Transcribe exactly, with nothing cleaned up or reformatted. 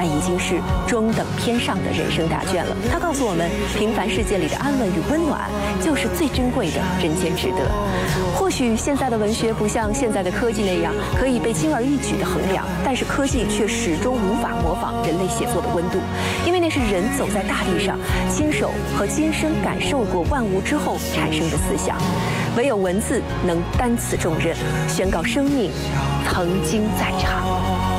已经是中等偏上的人生答卷了。它告诉我们，平凡世界里的安稳与温暖，就是最珍贵的人间值得。或许现在的文学不像现在的科技那样可以被轻而易举地衡量，但是科技却始终无法模仿人类写作的温度，因为那是人走在大地上，亲手和亲身感受过万物之后产生的思想。唯有文字能担此重任，宣告生命曾经在场。